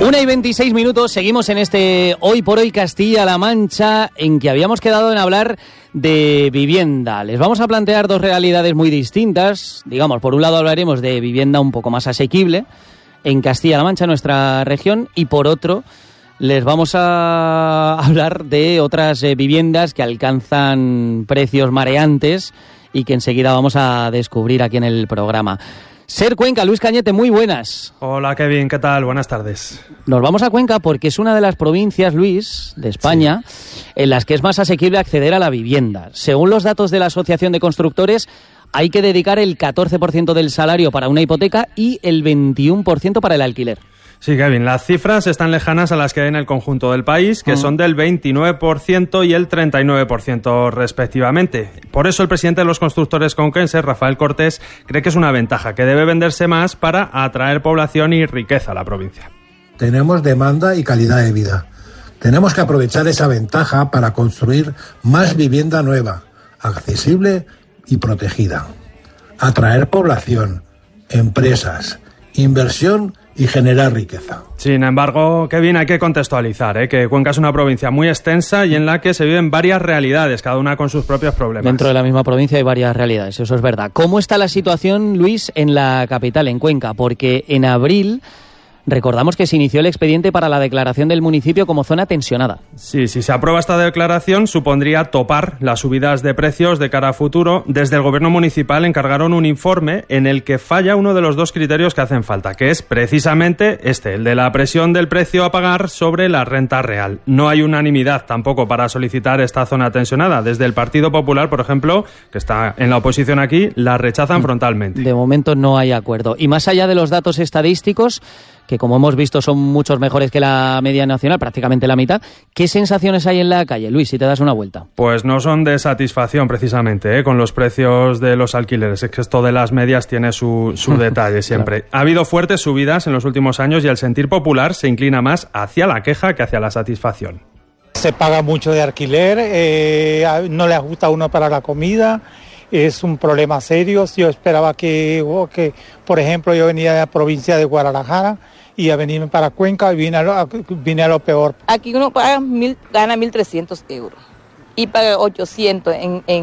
1:26, seguimos en este Hoy por Hoy Castilla-La Mancha, en que habíamos quedado en hablar de vivienda. Les vamos a plantear dos realidades muy distintas. Digamos, por un lado hablaremos de vivienda un poco más asequible en Castilla-La Mancha, nuestra región, y por otro les vamos a hablar de otras viviendas que alcanzan precios mareantes y que enseguida vamos a descubrir aquí en el programa. Ser Cuenca, Luis Cañete, muy buenas. Hola Kevin, ¿qué tal? Buenas tardes. Nos vamos a Cuenca porque es una de las provincias, Luis, de España, en las que es más asequible acceder a la vivienda. Según los datos de la Asociación de Constructores, hay que dedicar el 14% del salario para una hipoteca y el 21% para el alquiler. Sí, Kevin, las cifras están lejanas a las que hay en el conjunto del país, que son del 29% y el 39% respectivamente. Por eso el presidente de los constructores conquenses, Rafael Cortés, cree que es una ventaja, que debe venderse más para atraer población y riqueza a la provincia. Tenemos demanda y calidad de vida. Tenemos que aprovechar esa ventaja para construir más vivienda nueva, accesible y protegida. Atraer población, empresas, inversión y generar riqueza. Sin embargo, Kevin, hay que contextualizar, que Cuenca es una provincia muy extensa y en la que se viven varias realidades, cada una con sus propios problemas. Dentro de la misma provincia hay varias realidades, eso es verdad. ¿Cómo está la situación, Luis, en la capital, en Cuenca? Porque en abril recordamos que se inició el expediente para la declaración del municipio como zona tensionada. Sí, si se aprueba esta declaración supondría topar las subidas de precios de cara a futuro. Desde el gobierno municipal encargaron un informe en el que falla uno de los dos criterios que hacen falta, que es precisamente el de la presión del precio a pagar sobre la renta real. No hay unanimidad tampoco para solicitar esta zona tensionada. Desde el Partido Popular, por ejemplo, que está en la oposición aquí, la rechazan frontalmente. De momento no hay acuerdo. Y más allá de los datos estadísticos, que como hemos visto son muchos mejores que la media nacional, prácticamente la mitad, ¿qué sensaciones hay en la calle, Luis, si te das una vuelta? Pues no son de satisfacción precisamente, con los precios de los alquileres. Es que esto de las medias tiene su detalle siempre. Claro. Ha habido fuertes subidas en los últimos años y el sentir popular se inclina más hacia la queja que hacia la satisfacción. Se paga mucho de alquiler, no le ajusta a uno para la comida. Es un problema serio. Yo esperaba que, por ejemplo, yo venía de la provincia de Guadalajara y a venirme para Cuenca y vine a lo peor. Aquí uno paga gana 1.300 euros y paga 800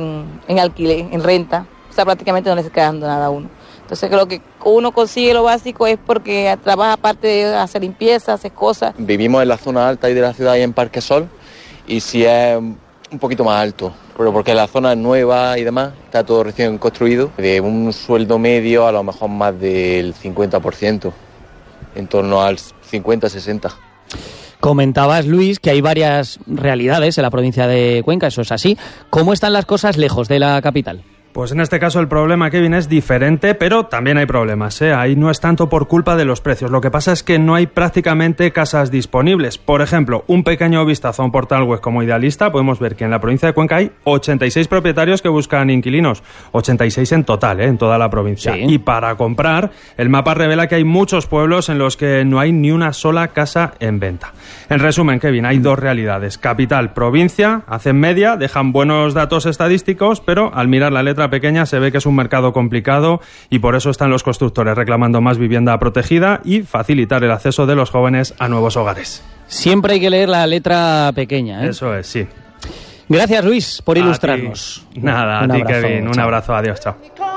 en alquiler, en renta. O sea, prácticamente no le está quedando nada a uno. Entonces creo que uno consigue lo básico es porque trabaja aparte de hacer limpieza, hacer cosas. Vivimos en la zona alta y de la ciudad y en Parque Sol y si es un poquito más alto, pero porque la zona es nueva y demás, está todo recién construido, de un sueldo medio a lo mejor más del 50%, en torno al 50-60%. Comentabas, Luis, que hay varias realidades en la provincia de Cuenca, eso es así. ¿Cómo están las cosas lejos de la capital? Pues en este caso el problema, Kevin, es diferente, pero también hay problemas, Ahí no es tanto por culpa de los precios. Lo que pasa es que no hay prácticamente casas disponibles. Por ejemplo, un pequeño vistazo a un portal web como Idealista, podemos ver que en la provincia de Cuenca hay 86 propietarios que buscan inquilinos. 86 en total, en toda la provincia. Sí. Y para comprar, el mapa revela que hay muchos pueblos en los que no hay ni una sola casa en venta. En resumen, Kevin, hay dos realidades. Capital, provincia, hacen media, dejan buenos datos estadísticos, pero al mirar la letra pequeña se ve que es un mercado complicado y por eso están los constructores reclamando más vivienda protegida y facilitar el acceso de los jóvenes a nuevos hogares. Siempre hay que leer la letra pequeña, Eso es, sí. Gracias, Luis, por ilustrarnos. Nada, a ti, Kevin. Un abrazo, adiós, chao.